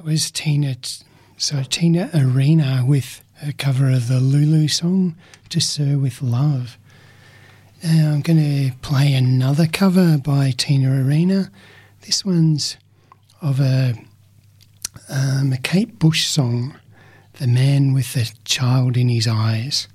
That was Tina Arena with her cover of the Lulu song, To Sir With Love. Now I'm going to play another cover by Tina Arena. This one's of a Kate Bush song, The Man with the Child in His Eyes.